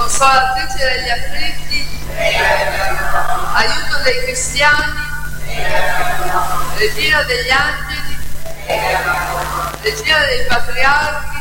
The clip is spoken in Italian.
consolatrice degli afflitti, aiuto dei cristiani, regina degli angeli, regina dei patriarchi,